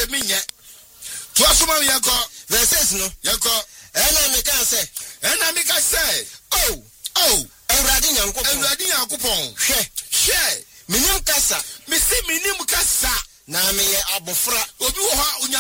minye. To asuma yanko. Verses no. Yanko. Ena me can say. Ena me can say. Oh. Ewradi nyankopon. Ewradi nyankopon. Hwe. Minim kasa. Me si minim kasa. Na me ye abofra. Obi wo ha